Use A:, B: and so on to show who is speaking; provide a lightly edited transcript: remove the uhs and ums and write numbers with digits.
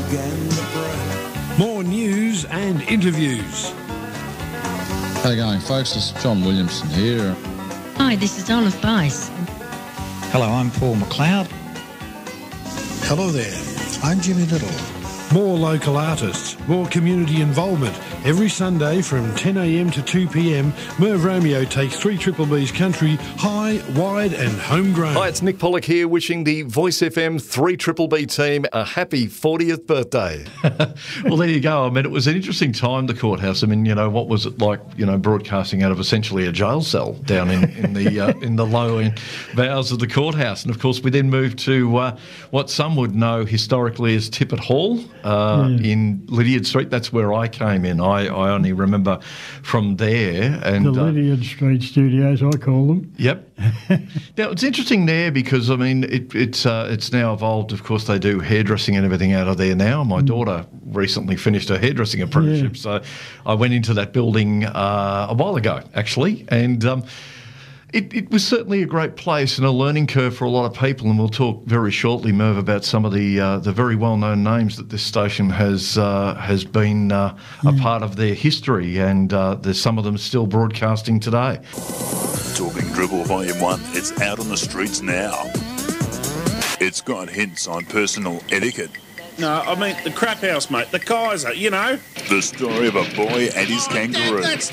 A: More news and interviews.
B: How you going, folks? It's John Williamson here.
C: Hi, this is Olive Bice.
D: Hello, I'm Paul McLeod.
E: Hello there, I'm Jimmy Little.
A: More local artists, more community involvement. Every Sunday from 10 a.m. to 2 p.m, Merv Romeo takes 3BB's country high, wide and homegrown.
F: Hi, it's Nick Pollock here, wishing the Voice FM 3BB team a happy 40th birthday.
G: Well, there you go. I mean, it was an interesting time, the courthouse. I mean, you know, what was it like, you know, broadcasting out of essentially a jail cell down in the low bowels of the courthouse. And, of course, we then moved to what some would know historically as Tippett Hall in Lydiard Street. That's where I came in. I only remember from there. And
H: the Lydiard Street studios, I call them.
G: Yep. Now, it's interesting there because, I mean, it's now evolved. Of course, they do hairdressing and everything out of there now. My daughter recently finished her hairdressing apprenticeship, so I went into that building a while ago, actually, and it was certainly a great place and a learning curve for a lot of people, and we'll talk very shortly, Merv, about some of the very well-known names that this station has been a part of their history, and there's some of them still broadcasting today.
I: Talking Dribble Volume 1, it's out on the streets now. It's got hints on personal etiquette.
J: No, I mean the crap house, mate. The Kaiser, you know.
I: The story of a boy and his kangaroo.